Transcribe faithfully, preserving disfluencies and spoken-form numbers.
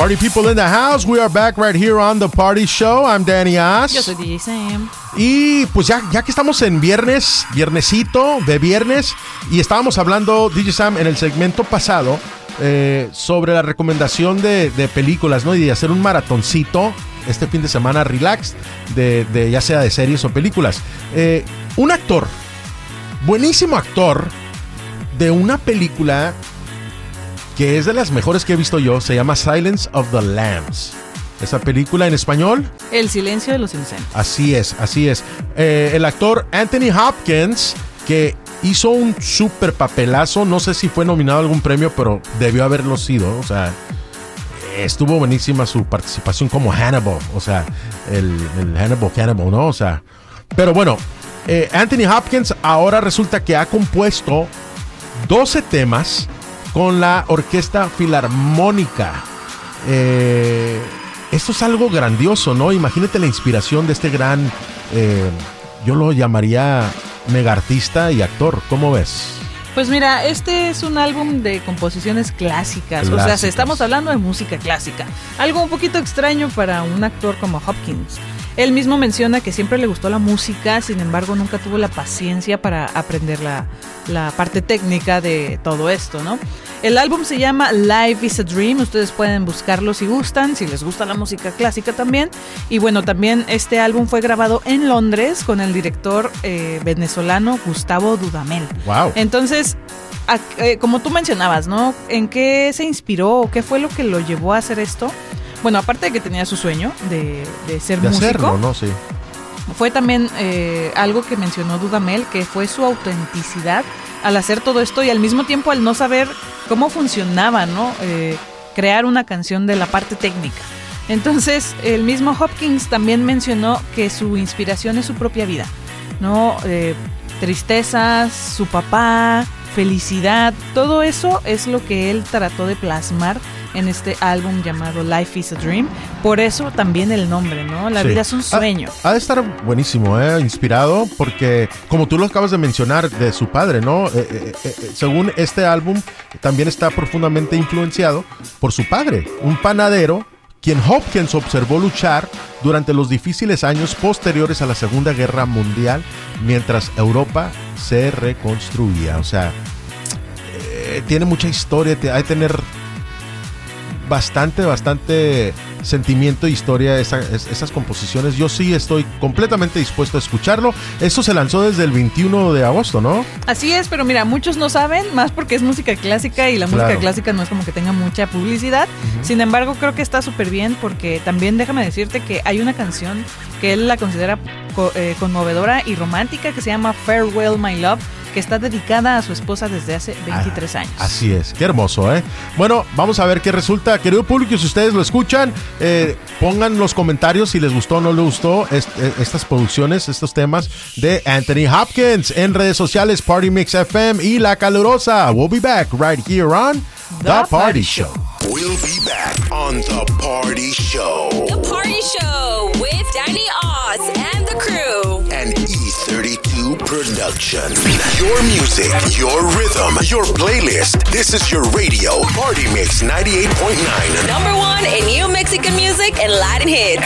Party people in the house, we are back right here on The Party Show. I'm Danny Oz. Yo soy D J Sam. Y pues ya, ya que estamos en viernes, viernesito de viernes, y estábamos hablando, D J Sam, en el segmento pasado, eh, sobre la recomendación de, de películas, ¿no? Y de hacer un maratoncito este fin de semana relax, de, de ya sea de series o películas. Eh, un actor, buenísimo actor, de una película que es de las mejores que he visto yo, se llama Silence of the Lambs. Esa película en español, El silencio de los inocentes. Así es, así es. Eh, el actor Anthony Hopkins, que hizo un súper papelazo, no sé si fue nominado a algún premio, pero debió haberlo sido. O sea, estuvo buenísima su participación como Hannibal, o sea, el, el Hannibal Cannibal, ¿no? O sea, pero bueno, eh, Anthony Hopkins ahora resulta que ha compuesto doce temas con la Orquesta Filarmónica. Eh, esto es algo grandioso, ¿no? Imagínate la inspiración de este gran, eh, yo lo llamaría mega artista y actor. ¿Cómo ves? Pues mira, este es un álbum de composiciones clásicas. Clásicas. O sea, estamos hablando de música clásica. Algo un poquito extraño para un actor como Hopkins. Él mismo menciona que siempre le gustó la música, sin embargo nunca tuvo la paciencia para aprender la, la parte técnica de todo esto, ¿no? El álbum se llama Life is a Dream, ustedes pueden buscarlo si gustan, si les gusta la música clásica también. Y bueno, también este álbum fue grabado en Londres con el director eh, venezolano Gustavo Dudamel. Wow. Entonces, a, eh, como tú mencionabas, ¿no? ¿En qué se inspiró o qué fue lo que lo llevó a hacer esto? Bueno, aparte de que tenía su sueño de, de ser de músico, hacerlo, ¿no? Sí. Fue también eh, algo que mencionó Dudamel, que fue su autenticidad al hacer todo esto y al mismo tiempo al no saber cómo funcionaba, ¿no? Eh, crear una canción de la parte técnica. Entonces, el mismo Hopkins también mencionó que su inspiración es su propia vida, ¿no? Eh, tristezas, su papá, felicidad, todo eso es lo que él trató de plasmar en este álbum llamado Life is a Dream. Por eso también el nombre, ¿no? La sí. vida es un sueño. Ha, ha de estar buenísimo, ¿eh? Inspirado, porque como tú lo acabas de mencionar, de su padre, ¿no? Eh, eh, eh, según este álbum, también está profundamente influenciado por su padre, un panadero, quien Hopkins observó luchar durante los difíciles años posteriores a la Segunda Guerra Mundial, mientras Europa se reconstruía. O sea, eh, tiene mucha historia, hay que tener bastante, bastante sentimiento e historia esa, es, esas composiciones. Yo sí estoy completamente dispuesto a escucharlo. Esto se lanzó desde el veintiuno de agosto, ¿no? Así es, pero mira, muchos no saben, más porque es música clásica y la Claro. música clásica no es como que tenga mucha publicidad. Uh-huh. Sin embargo, creo que está súper bien porque también déjame decirte que hay una canción que él la considera co- eh, conmovedora y romántica que se llama Farewell My Love, que está dedicada a su esposa desde hace veintitrés ah, años. Así es, qué hermoso, ¿eh? Bueno, vamos a ver qué resulta. Querido público, si ustedes lo escuchan, eh, pongan los comentarios si les gustó o no les gustó est- estas producciones, estos temas de Anthony Hopkins en redes sociales, Party Mix F M y La Calurosa. We'll be back right here on The, The Party Show. We'll be back on The Party Show. The Party Show with Danny Oz and the crew. An E thirty-two production. Your music, your rhythm, your playlist. This is your radio, Party Mix ninety-eight point nine. Number one in new Mexican music and Latin hits.